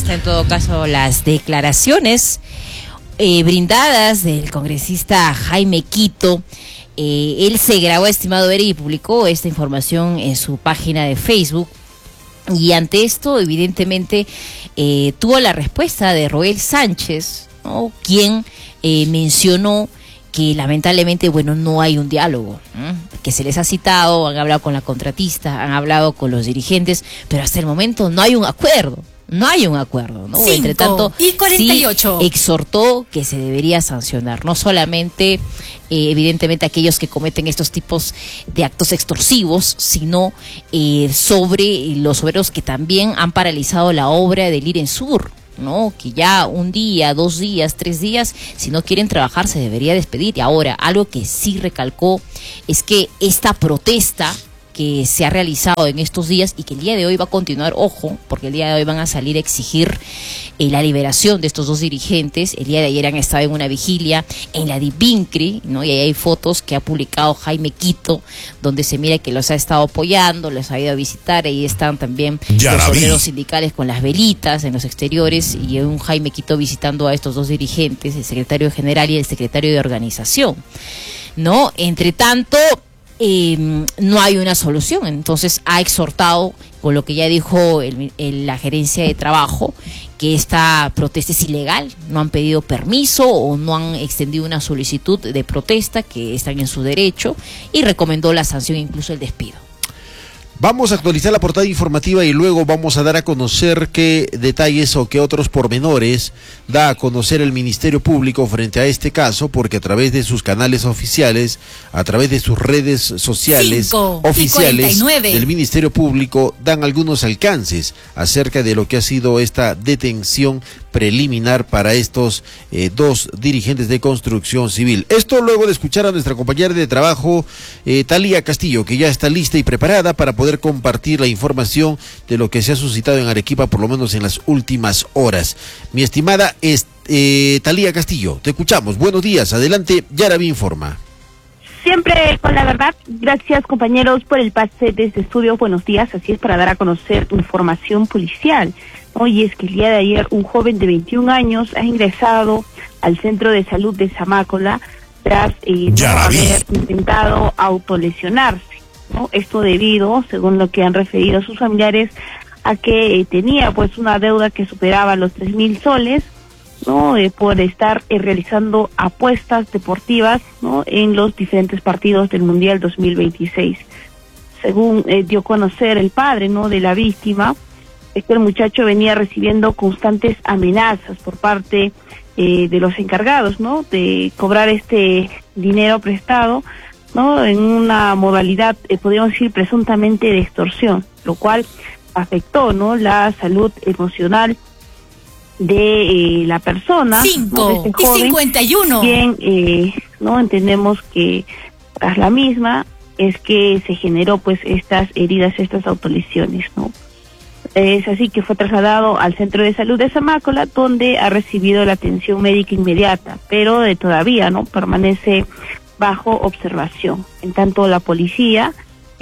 en todo caso las declaraciones brindadas del congresista Jaime Quito. Él se grabó, estimado Eric, y publicó esta información en su página de Facebook. Y ante esto, evidentemente, tuvo la respuesta de Roel Sánchez, ¿no?, quien mencionó que lamentablemente, bueno, no hay un diálogo, que se les ha citado, han hablado con la contratista, han hablado con los dirigentes, pero hasta el momento no hay un acuerdo. No hay un acuerdo, ¿no? 5 Entre tanto, y 48. Sí exhortó que se debería sancionar, no solamente, evidentemente, aquellos que cometen estos tipos de actos extorsivos, sino sobre los obreros que también han paralizado la obra del Irensur, ¿no? Que ya un día, 2 días, 3 días, si no quieren trabajar, se debería despedir. Y ahora, algo que sí recalcó es que esta protesta que se ha realizado en estos días y que el día de hoy va a continuar, ojo, porque el día de hoy van a salir a exigir la liberación de estos 2 dirigentes. El día de ayer han estado en una vigilia en la Divincri, ¿no? Y ahí hay fotos que ha publicado Jaime Quito, donde se mira que los ha estado apoyando, los ha ido a visitar. Ahí están también los obreros sindicales con las velitas en los exteriores, y un Jaime Quito visitando a estos 2 dirigentes, el secretario general y el secretario de organización, ¿no? Entre tanto, no hay una solución. Entonces ha exhortado, con lo que ya dijo la gerencia de trabajo, que esta protesta es ilegal, no han pedido permiso o no han extendido una solicitud de protesta, que están en su derecho, y recomendó la sanción, incluso el despido. Vamos a actualizar la portada informativa y luego vamos a dar a conocer qué detalles o qué otros pormenores da a conocer el Ministerio Público frente a este caso, porque a través de sus canales oficiales, a través de sus redes sociales oficiales del Ministerio Público, dan algunos alcances acerca de lo que ha sido esta detención preliminar para estos 2 dirigentes de Construcción Civil. Esto luego de escuchar a nuestra compañera de trabajo, Talía Castillo, que ya está lista y preparada para poder compartir la información de lo que se ha suscitado en Arequipa, por lo menos en las últimas horas. Mi estimada Talía Castillo, te escuchamos. Buenos días, adelante, Yaraví informa. Siempre con la verdad. Gracias, compañeros, por el pase desde estudio. Buenos días. Así es, para dar a conocer información policial. Hoy es que el día de ayer un joven de 21 años ha ingresado al centro de salud de Zamácola tras no haber intentado autolesionarse, ¿no? Esto debido, según lo que han referido sus familiares, a que tenía pues una deuda que superaba los 3.000 soles, ¿no? Por estar realizando apuestas deportivas, ¿no?, en los diferentes partidos del Mundial 2026. Según dio a conocer el padre, ¿no?, de la víctima, es que el muchacho venía recibiendo constantes amenazas por parte de los encargados, ¿no?, de cobrar este dinero prestado, ¿no?, en una modalidad, podríamos decir, presuntamente de extorsión, lo cual afectó, ¿no?, la salud emocional de la persona, 5 ¿no?, de este joven, y 51. Quien, no entendemos que tras la misma es que se generó pues estas heridas, estas autolesiones, ¿no? Es así que fue trasladado al centro de salud de Zamácola, donde ha recibido la atención médica inmediata, pero todavía no permanece bajo observación. En tanto, la policía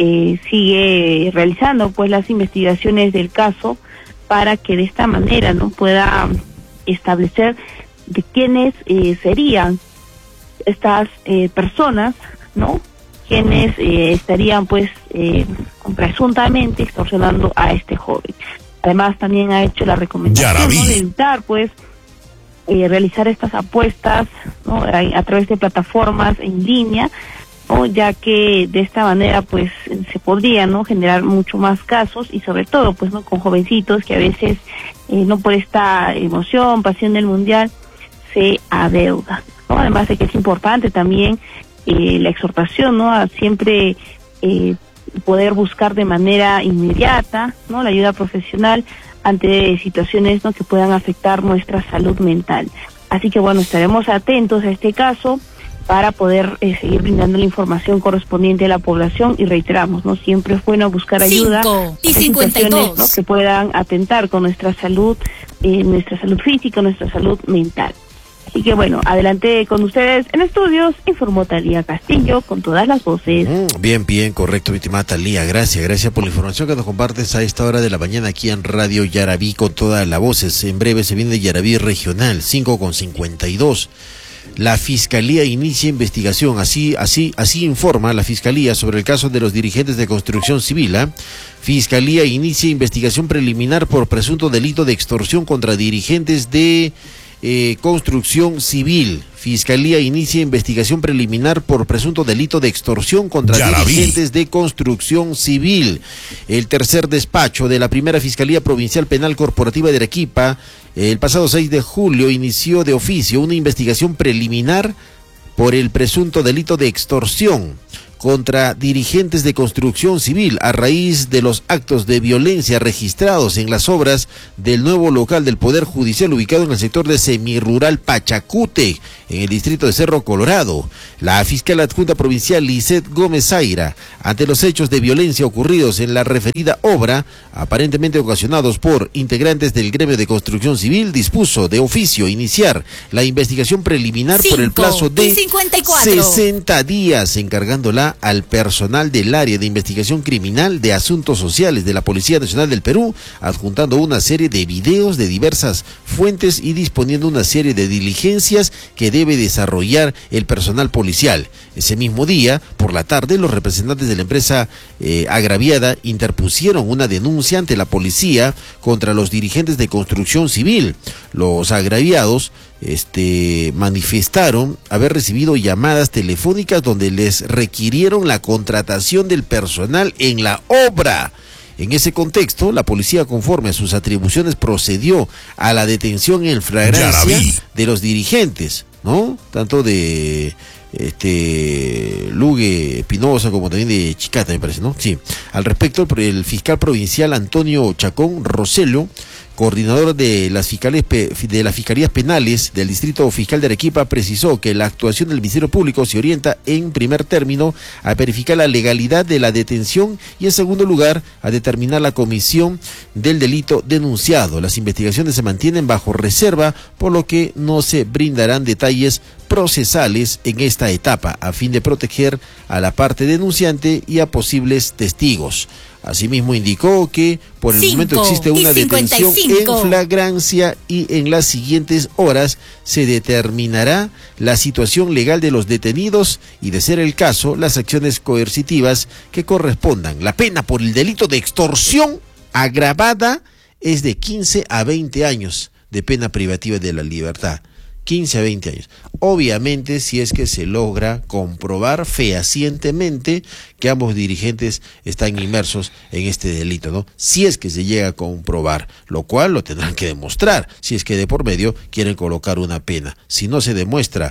sigue realizando pues las investigaciones del caso para que de esta manera no pueda establecer de quiénes serían estas personas, ¿no?, quienes estarían pues presuntamente extorsionando a este joven. Además, también ha hecho la recomendación, ¿no?, de evitar pues realizar estas apuestas, ¿no?, a través de plataformas en línea, ¿no?, ya que de esta manera pues se podría, ¿no?, generar mucho más casos, y sobre todo pues no con jovencitos que a veces no por esta emoción, pasión del mundial, se adeudan, ¿no? Además de que es importante también la exhortación, ¿no?, a siempre poder buscar de manera inmediata, ¿no?, la ayuda profesional ante situaciones, ¿no?, que puedan afectar nuestra salud mental. Así que bueno, estaremos atentos a este caso para poder seguir brindando la información correspondiente a la población, y reiteramos, ¿no?, siempre es bueno buscar ayuda 5 y 52, ¿no?, que puedan atentar con nuestra salud física, nuestra salud mental. Así que bueno, adelante con ustedes en estudios, informó Talía Castillo con todas las voces. Bien, correcto, mi estimada Talía, gracias por la información que nos compartes a esta hora de la mañana aquí en Radio Yaraví con todas las voces. En breve se viene Yaraví Regional, 5:52. La Fiscalía inicia investigación, así informa la Fiscalía sobre el caso de los dirigentes de Construcción Civil. Fiscalía inicia investigación preliminar por presunto delito de extorsión contra dirigentes de Construcción Civil. Fiscalía inicia investigación preliminar por presunto delito de extorsión contra dirigentes de Construcción Civil. El tercer despacho de la primera Fiscalía Provincial Penal Corporativa de Arequipa, el pasado 6 de julio, inició de oficio una investigación preliminar por el presunto delito de extorsión contra dirigentes de Construcción Civil a raíz de los actos de violencia registrados en las obras del nuevo local del Poder Judicial ubicado en el sector de semirural Pachacute, en el distrito de Cerro Colorado. La fiscal adjunta provincial Lisette Gómez Zaira, ante los hechos de violencia ocurridos en la referida obra, aparentemente ocasionados por integrantes del gremio de Construcción Civil, dispuso de oficio iniciar la investigación preliminar por el plazo de 60 días, encargándola al personal del área de investigación criminal de asuntos sociales de la Policía Nacional del Perú, adjuntando una serie de videos de diversas fuentes y disponiendo una serie de diligencias que debe desarrollar el personal policial. Ese mismo día, por la tarde, los representantes de la empresa agraviada interpusieron una denuncia ante la policía contra los dirigentes de Construcción Civil. Los agraviados manifestaron haber recibido llamadas telefónicas donde les requirieron la contratación del personal en la obra. En ese contexto, la policía, conforme a sus atribuciones, procedió a la detención en flagrancia de los dirigentes, ¿no? Tanto de Lugue Espinosa como también de Chicata, me parece, ¿no? Sí. Al respecto, el fiscal provincial Antonio Chacón Rosello, coordinador de las fiscalías penales del Distrito Fiscal de Arequipa, precisó que la actuación del Ministerio Público se orienta en primer término a verificar la legalidad de la detención y en segundo lugar a determinar la comisión del delito denunciado. Las investigaciones se mantienen bajo reserva, por lo que no se brindarán detalles procesales en esta etapa, a fin de proteger a la parte denunciante y a posibles testigos. Asimismo indicó que por el momento existe una detención en flagrancia y en las siguientes horas se determinará la situación legal de los detenidos y, de ser el caso, las acciones coercitivas que correspondan. La pena por el delito de extorsión agravada es de 15 a 20 años de pena privativa de la libertad. 15 a 20 años. Obviamente, si es que se logra comprobar fehacientemente que ambos dirigentes están inmersos en este delito, ¿no? Si es que se llega a comprobar, lo cual lo tendrán que demostrar, si es que de por medio quieren colocar una pena. Si no se demuestra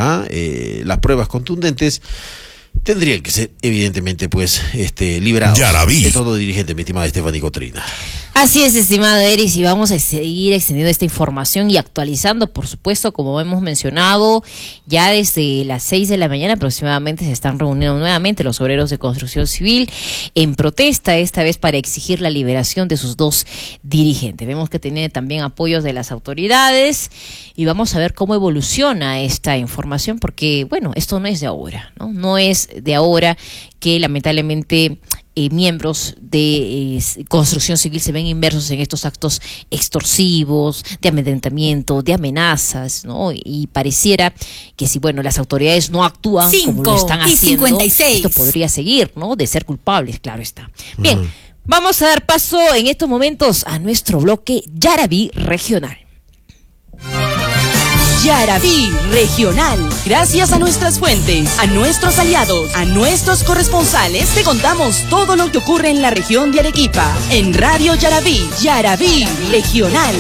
las pruebas contundentes, tendrían que ser, evidentemente, pues, liberados de todo dirigente, mi estimada Stephanie Cotrina. Así es, estimado Eris, y vamos a seguir extendiendo esta información y actualizando, por supuesto, como hemos mencionado, ya desde las 6 de la mañana aproximadamente se están reuniendo nuevamente los obreros de Construcción Civil en protesta, esta vez para exigir la liberación de sus dos dirigentes. Vemos que tiene también apoyos de las autoridades y vamos a ver cómo evoluciona esta información, porque, bueno, esto no es de ahora, ¿no? No es de ahora que lamentablemente miembros de Construcción Civil se ven inmersos en estos actos extorsivos, de amedrentamiento, de amenazas, ¿no? Y pareciera que si, bueno, las autoridades no actúan como lo están haciendo, 56. Esto podría seguir, ¿no? De ser culpables, claro está. Bien, vamos a dar paso en estos momentos a nuestro bloque Yaraví Regional. Yaraví Regional. Gracias a nuestras fuentes, a nuestros aliados, a nuestros corresponsales, te contamos todo lo que ocurre en la región de Arequipa. En Radio Yaraví, Yaraví Regional.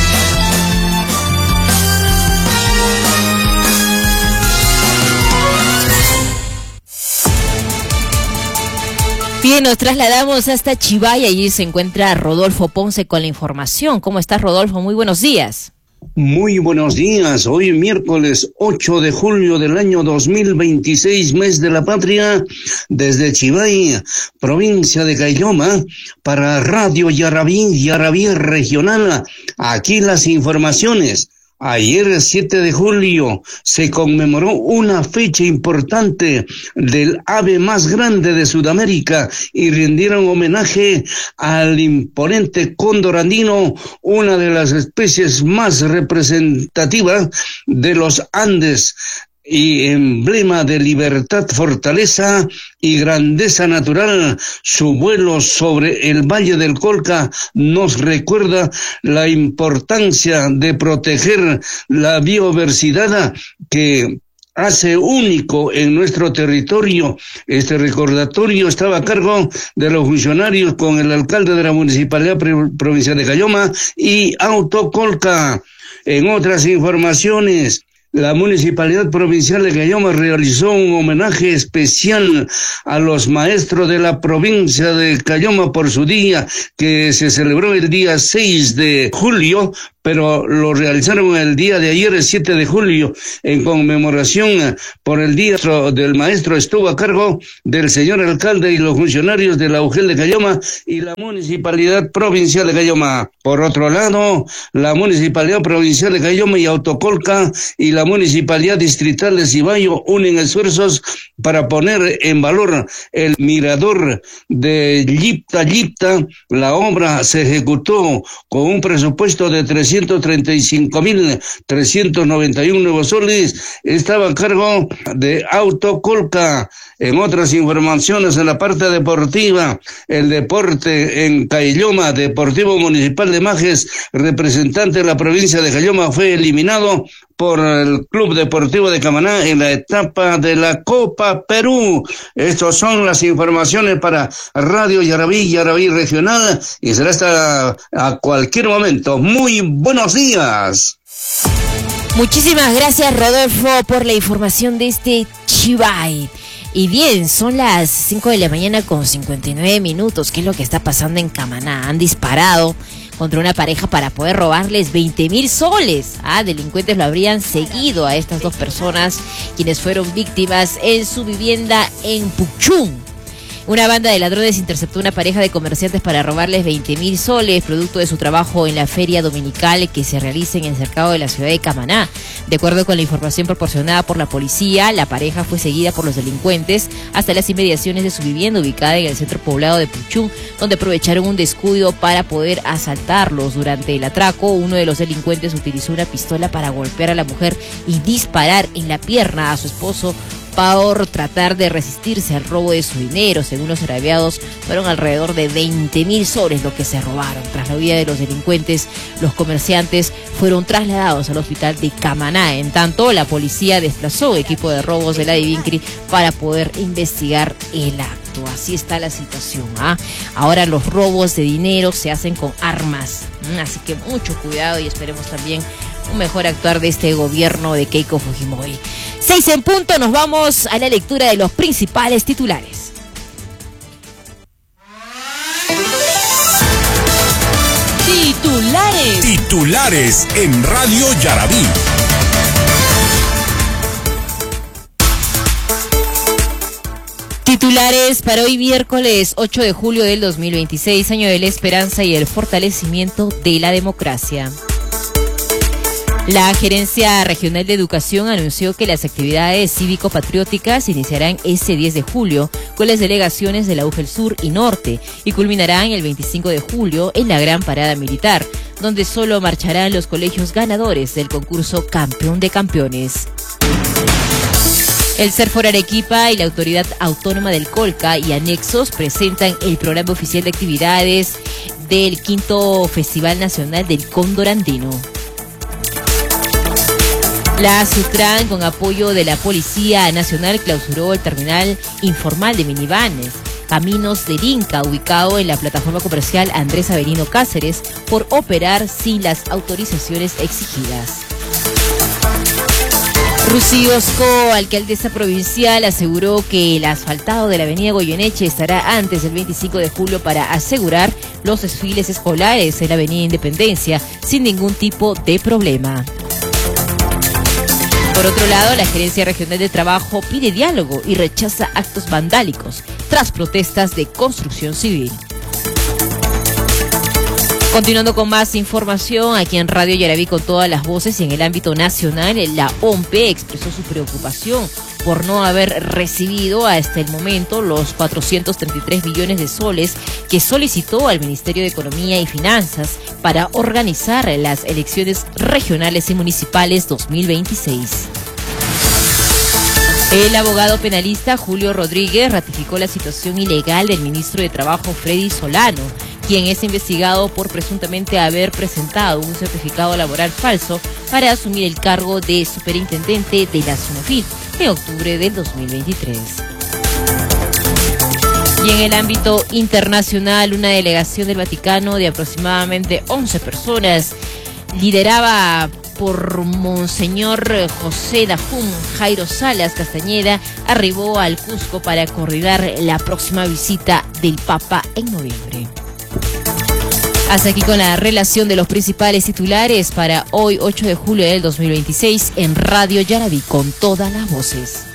Bien, nos trasladamos hasta Chivay. Allí se encuentra Rodolfo Ponce con la información. ¿Cómo estás, Rodolfo? Muy buenos días. Muy buenos días, hoy miércoles 8 de julio del año 2026, mes de la patria, desde Chivay, provincia de Caylloma, para Radio Yaraví, Yaraví Regional. Aquí las informaciones Ayer, 7 de julio, se conmemoró una fecha importante del ave más grande de Sudamérica y rindieron homenaje al imponente cóndor andino, una de las especies más representativas de los Andes y emblema de libertad, fortaleza y grandeza natural. Su vuelo sobre el Valle del Colca nos recuerda la importancia de proteger la biodiversidad que hace único en nuestro territorio. Este recordatorio estaba a cargo de los funcionarios con el alcalde de la Municipalidad Provincial de Caylloma y Autocolca. En otras informaciones, la Municipalidad Provincial de Caylloma realizó un homenaje especial a los maestros de la provincia de Caylloma por su día, que se celebró el día 6 de julio, pero lo realizaron el día de ayer, el 7 de julio, en conmemoración por el Día del Maestro. Estuvo a cargo del señor alcalde y los funcionarios de la UGEL de Caylloma y la Municipalidad Provincial de Caylloma. Por otro lado, la Municipalidad Provincial de Caylloma y Autocolca y la Municipalidad Distrital de Cibayo unen esfuerzos para poner en valor el mirador de Yipta Yipta. La obra se ejecutó con un presupuesto de 335.391 nuevos soles. Estaba a cargo de Autocolca. En otras informaciones, en la parte deportiva, el deporte en Caylloma, Deportivo Municipal de Majes, representante de la provincia de Caylloma, fue eliminado por el Club Deportivo de Camaná en la etapa de la Copa Perú. Estas son las informaciones para Radio Yaraví, Yaraví Regional, y será hasta a cualquier momento. Muy buenos días. Muchísimas gracias, Rodolfo, por la información de este Chivay. Y bien, son las 5 de la mañana con 59 minutos. ¿Qué es lo que está pasando en Camaná? Han disparado contra una pareja para poder robarles 20,000 soles. Delincuentes lo habrían seguido a estas dos personas, quienes fueron víctimas en su vivienda en Puchún. Una banda de ladrones interceptó una pareja de comerciantes para robarles 20,000 soles, producto de su trabajo en la feria dominical que se realiza en el cercado de la ciudad de Camaná. De acuerdo con la información proporcionada por la policía, la pareja fue seguida por los delincuentes hasta las inmediaciones de su vivienda ubicada en el centro poblado de Puchún, donde aprovecharon un descuido para poder asaltarlos. Durante el atraco, uno de los delincuentes utilizó una pistola para golpear a la mujer y disparar en la pierna a su esposo por tratar de resistirse al robo de su dinero. Según los agraviados, fueron alrededor de 20,000 soles lo que se robaron. Tras la huida de los delincuentes, los comerciantes fueron trasladados al hospital de Camaná. En tanto, la policía desplazó equipo de robos de la Divincri para poder investigar el acto. Así está la situación. Ahora los robos de dinero se hacen con armas. Así que mucho cuidado y esperemos también un mejor actuar de este gobierno de Keiko Fujimori. 6 en punto, nos vamos a la lectura de los principales titulares. Titulares en Radio Yaraví. Titulares para hoy miércoles 8 de julio del 2026, año de la esperanza y el fortalecimiento de la democracia. La Gerencia Regional de Educación anunció que las actividades cívico-patrióticas iniciarán este 10 de julio con las delegaciones de la UGEL Sur y Norte y culminarán el 25 de julio en la Gran Parada Militar, donde solo marcharán los colegios ganadores del concurso Campeón de Campeones. El CERFOR Arequipa y la Autoridad Autónoma del Colca y anexos presentan el programa oficial de actividades del 5º Festival Nacional del Cóndor Andino. La SUTRAN, con apoyo de la Policía Nacional, clausuró el terminal informal de minivanes Caminos del Inca, ubicado en la plataforma comercial Andrés Avelino Cáceres, por operar sin las autorizaciones exigidas. Rocío Osco, alcaldesa provincial, aseguró que el asfaltado de la avenida Goyeneche estará antes del 25 de julio para asegurar los desfiles escolares en la avenida Independencia sin ningún tipo de problema. Por otro lado, la Gerencia Regional de Trabajo pide diálogo y rechaza actos vandálicos tras protestas de construcción civil. Continuando con más información, aquí en Radio Yaraví con todas las voces y en el ámbito nacional, la OMP expresó su preocupación por no haber recibido hasta el momento los 433 billones de soles que solicitó al Ministerio de Economía y Finanzas para organizar las elecciones regionales y municipales 2026. El abogado penalista Julio Rodríguez ratificó la situación ilegal del ministro de Trabajo Freddy Solano, quien es investigado por presuntamente haber presentado un certificado laboral falso para asumir el cargo de superintendente de la SUNAFIL en octubre del 2023. Y en el ámbito internacional, una delegación del Vaticano de aproximadamente 11 personas, liderada por Monseñor José Dajún Jairo Salas Castañeda, arribó al Cusco para coordinar la próxima visita del Papa en noviembre. Hasta aquí con la relación de los principales titulares para hoy, 8 de julio del 2026, en Radio Yaraví, con todas las voces.